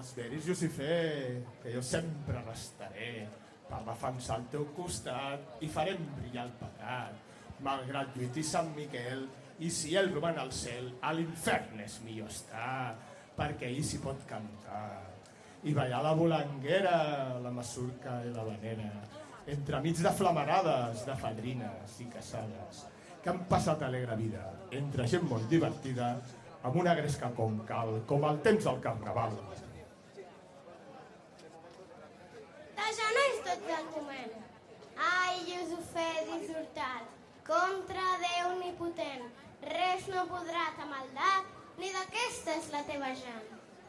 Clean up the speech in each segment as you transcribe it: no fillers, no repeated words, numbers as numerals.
Esperis, Jucifer, que jo sempre restaré per defensar el teu costat i farem brillar el pecat. Malgrat lluiti Sant Miquel, i si el roman al cel, a l'infern és millor estar, perquè ell s'hi pot cantar. I ballar la volanguera, la masurca i la vanera, entremig de flamarades, de fadrines i casades, que han passat alegre vida, entre gent molt divertida, amb una gresca com cal, com el temps del carnaval. De genolls tots al moment. Ai, Jucifer dissortat, contra Déu omnipotent, res no podrà ta maldat, ni d'aquesta és la teva gent.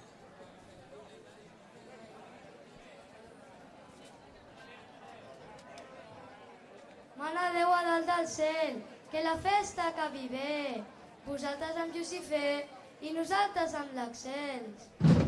Mana Déu a dalt del cel, que la festa acabi bé. Vosaltres amb Jucifer i nosaltres amb l'Axels.